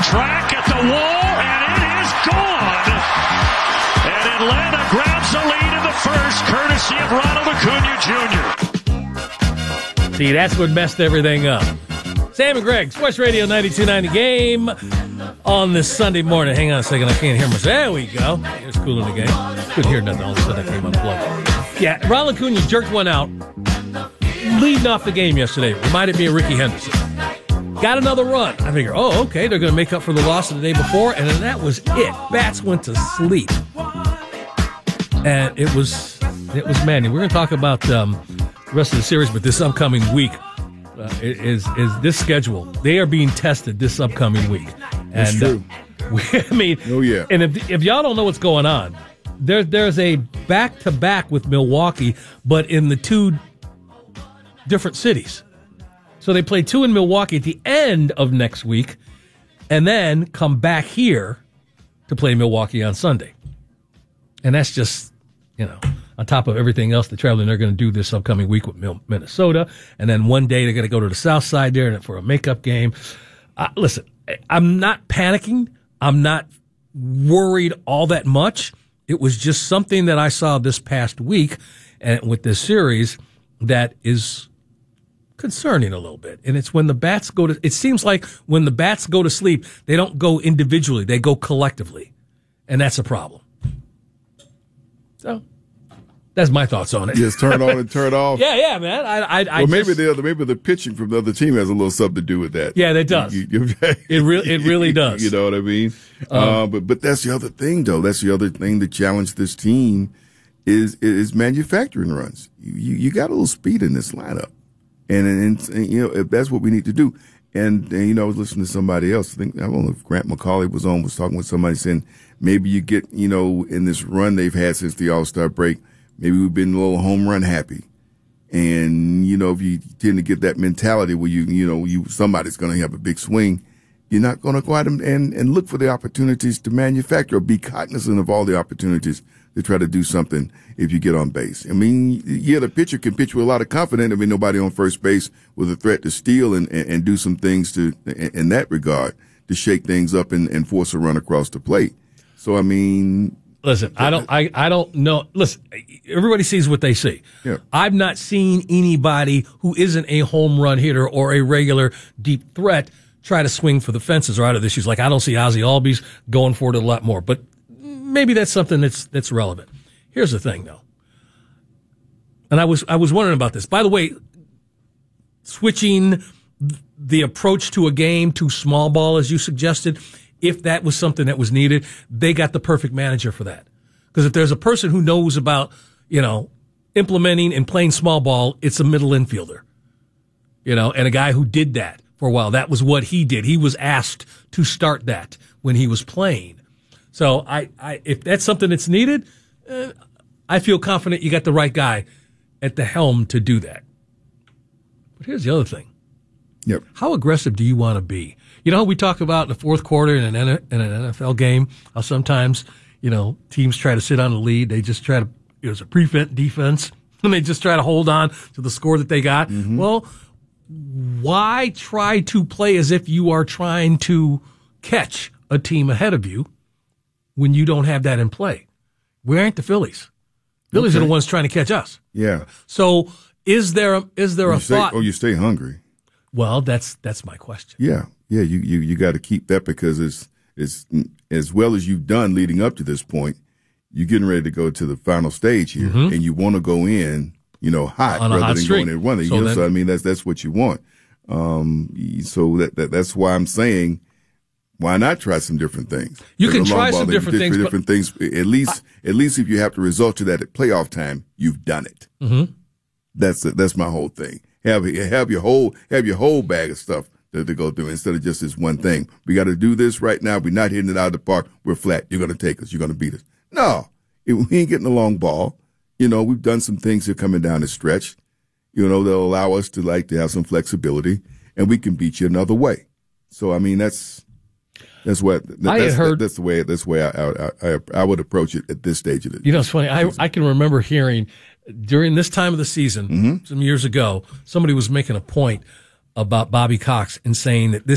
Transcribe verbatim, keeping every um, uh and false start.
track at the wall, and it is gone. And Atlanta grabs the lead in the first, courtesy of Ronald Acuna Junior See, that's what messed everything up. Sam and Greg, Sports Radio ninety-two point nine The Game on this Sunday morning. Hang on a second, I can't hear myself. There we go. It's cool in the game. Couldn't hear nothing. All of a sudden I came unplugged. Yeah, Ronald Acuna jerked one out, leading off the game yesterday. Reminded me of Ricky Henderson. Got another run. I figure, oh, okay, they're going to make up for the loss of the day before, and then that was it. Bats went to sleep. And it was it was maddening. We're going to talk about um, the rest of the series, but this upcoming week uh, is is this schedule. They are being tested this upcoming week. That's and, true. Uh, we, I mean, oh, yeah. And if, if y'all don't know what's going on, there, there's a back-to-back with Milwaukee, but in the two different cities. So they play two in Milwaukee at the end of next week and then come back here to play Milwaukee on Sunday. And that's just, you know, on top of everything else, the traveling they're going to do this upcoming week with Minnesota. And then one day they're going to go to the south side there for a makeup game. Uh, listen, I'm not panicking. I'm not worried all that much. It was just something that I saw this past week and with this series that is concerning a little bit. And it's when the bats go to, it seems like when the bats go to sleep, they don't go individually, they go collectively. And that's a problem. So that's my thoughts on it. Yes, turn on and turn off. yeah, yeah, man. I, I, I well, maybe just, the other, maybe the pitching from the other team has a little something to do with that. Yeah, it does. You, you, it really, it really does. You know what I mean? Um, uh, but but that's the other thing, though. That's the other thing to challenge this team is is manufacturing runs. You you, you got a little speed in this lineup, and, and, and you know if that's what we need to do. And, and you know, I was listening to somebody else. I think I don't know if Grant McCauley was on, was talking with somebody saying maybe you get you know in this run they've had since the All-Star break. Maybe we've been a little home run happy. And, you know, if you tend to get that mentality where you, you know, you, somebody's going to have a big swing, you're not going to go out and, and, and look for the opportunities to manufacture or be cognizant of all the opportunities to try to do something if you get on base. I mean, yeah, the pitcher can pitch with a lot of confidence. I mean, nobody on first base with a threat to steal and, and, and do some things to, in that regard, to shake things up and, and force a run across the plate. So, I mean, Listen, I don't, I, I don't know. Listen, everybody sees what they see. Yeah. I've not seen anybody who isn't a home run hitter or a regular deep threat try to swing for the fences or out of the issues. Like I don't see Ozzie Albies going for it a lot more, but maybe that's something that's, that's relevant. Here's the thing though. And I was, I was wondering about this. By the way, switching the approach to a game to small ball, as you suggested, if that was something that was needed, they got the perfect manager for that. Because if there's a person who knows about, you know, implementing and playing small ball, it's a middle infielder. You know, and a guy who did that for a while. That was what he did. He was asked to start that when he was playing. So I, I if that's something that's needed, uh, I feel confident you got the right guy at the helm to do that. But here's the other thing. Yep. How aggressive do you want to be? You know, we talk about in the fourth quarter in an, in an N F L game, how sometimes, you know, teams try to sit on the lead. They just try to, it was a prevent defense, and they just try to hold on to the score that they got. Mm-hmm. Well, why try to play as if you are trying to catch a team ahead of you when you don't have that in play? We aren't the Phillies. Phillies okay. are the ones trying to catch us. Yeah. So is there a, is there you a stay, thought? Oh, you stay hungry. Well, that's that's my question. Yeah. Yeah, you, you, you got to keep that because it's, it's as well as you've done leading up to this point, you're getting ready to go to the final stage here, mm-hmm. and you want to go in, you know, hot on a rather hot than streak. going in running. So, you know, then, so I mean, that's that's what you want. Um, so that, that that's why I'm saying, why not try some different things? You can try ball, some different things, different things. At least, I, at least if you have to resort to that at playoff time, you've done it. Mm-hmm. That's that's my whole thing. Have have your whole have your whole bag of stuff to, to go through instead of just this one thing. We got to do this right now. We're not hitting it out of the park. We're flat. You're going to take us. You're going to beat us. No, it, we ain't getting a long ball. You know, we've done some things here coming down the stretch. You know, they'll allow us to like to have some flexibility, and we can beat you another way. So I mean, that's that's what that, I that's, had heard. That, that's the way. That's the way I, I I I would approach it at this stage of it. You know, it's funny. I I can remember hearing during this time of the season, mm-hmm. some years ago, somebody was making a point about Bobby Cox and saying that this